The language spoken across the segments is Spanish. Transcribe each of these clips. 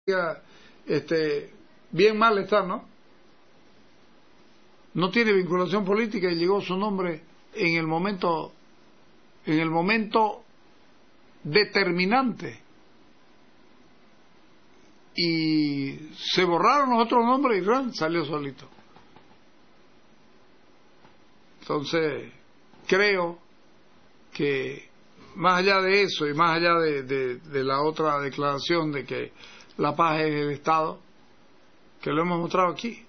bien mal está, ¿no? No tiene vinculación política y llegó su nombre en el momento determinante. Y se borraron los otros nombres y ¡ran! Salió solito. Entonces, creo que más allá de eso y más allá de la otra declaración de que la paz es el Estado, que lo hemos mostrado aquí,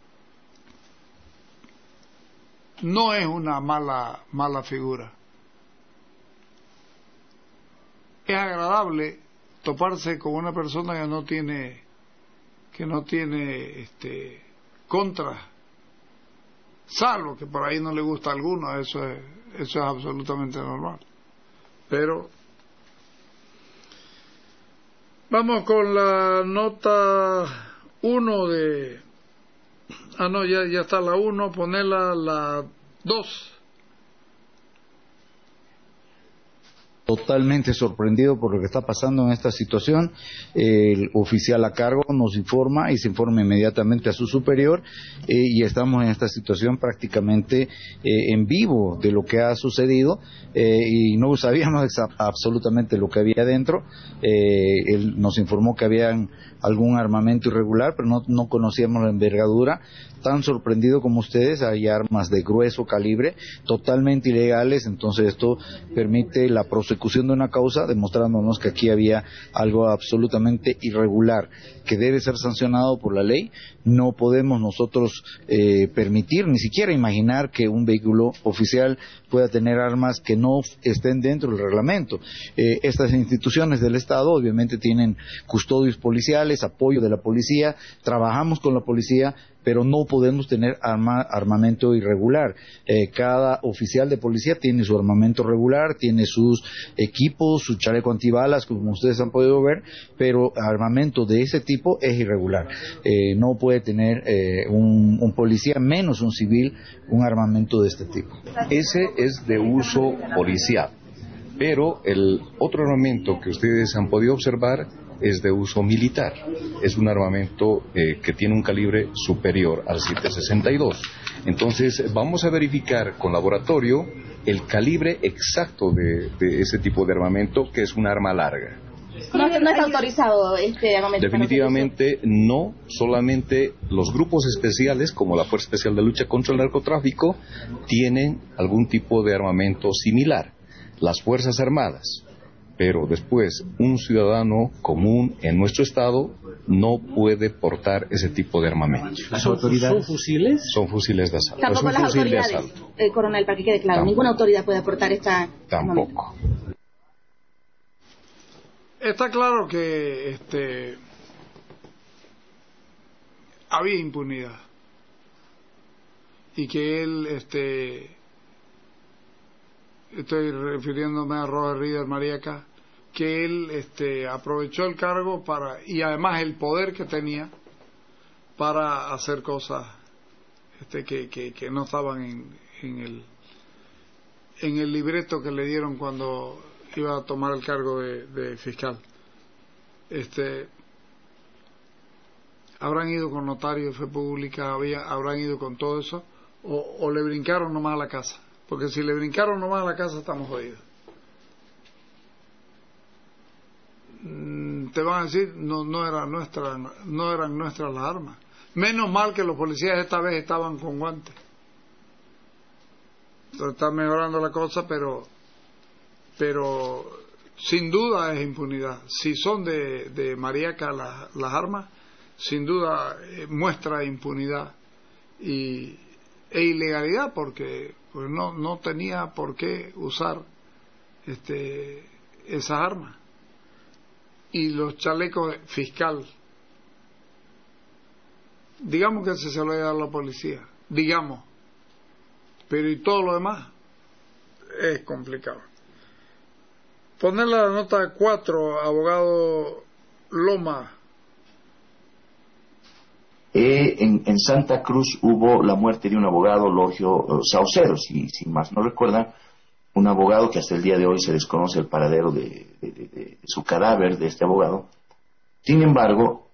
no es una mala figura. Es agradable toparse con una persona que no tiene contras, salvo que por ahí no le gusta a alguno, eso es absolutamente normal. Pero vamos con la nota 1 de... Ah, no, ya está la 1, ponerla la 2. Totalmente sorprendido por lo que está pasando en esta situación. El oficial a cargo nos informa y se informa inmediatamente a su superior, y estamos en esta situación prácticamente en vivo de lo que ha sucedido, y no sabíamos absolutamente lo que había dentro. Él nos informó que había algún armamento irregular, pero no conocíamos la envergadura. Tan sorprendido como ustedes, hay armas de grueso calibre, totalmente ilegales. Entonces esto permite la prosecución de una causa, demostrándonos que aquí había algo absolutamente irregular, que debe ser sancionado por la ley. No podemos nosotros permitir, ni siquiera imaginar que un vehículo oficial pueda tener armas que no estén dentro del reglamento. Estas instituciones del Estado obviamente tienen custodios policiales, apoyo de la policía, trabajamos con la policía, pero no podemos tener armamento irregular. Cada oficial de policía tiene su armamento regular, tiene sus equipos, su chaleco antibalas, como ustedes han podido ver, pero armamento de ese tipo es irregular. No puede tener un policía, menos un civil, un armamento de este tipo. Ese es de uso policial, pero el otro armamento que ustedes han podido observar es de uso militar. Es un armamento que tiene un calibre superior al 7.62. Entonces vamos a verificar con laboratorio el calibre exacto de ese tipo de armamento, que es un arma larga. No está autorizado este armamento. Definitivamente no. Solamente los grupos especiales, como la Fuerza Especial de Lucha contra el Narcotráfico, tienen algún tipo de armamento similar. Las Fuerzas Armadas. Pero después, un ciudadano común en nuestro estado no puede portar ese tipo de armamento. ¿Son fusiles? Son fusiles de asalto. Tampoco las autoridades, coronel, para que quede claro. Ninguna autoridad puede aportar esta... Tampoco. Está claro que había impunidad y que él estoy refiriéndome a Roger Reader Mariaca, que él aprovechó el cargo y además el poder que tenía para hacer cosas que no estaban en el libreto que le dieron cuando iba a tomar el cargo de fiscal. Habrán ido con notario de fe pública, habrán ido con todo eso, o le brincaron nomás a la casa. Porque si le brincaron nomás a la casa, estamos jodidos. Te van a decir, no eran nuestras las armas. Menos mal que los policías esta vez estaban con guantes. Entonces está mejorando la cosa, pero sin duda es impunidad. Si son de Mariaca las armas, sin duda muestra impunidad e ilegalidad, porque pues no tenía por qué usar esas armas. Y los chalecos fiscal, digamos que se lo haya dado a la policía, digamos, pero y todo lo demás es complicado. Poner la nota 4, abogado Loma. En Santa Cruz hubo la muerte de un abogado, Logio Saucedo, si más no recuerdan, un abogado que hasta el día de hoy se desconoce el paradero de su cadáver, de este abogado. Sin embargo,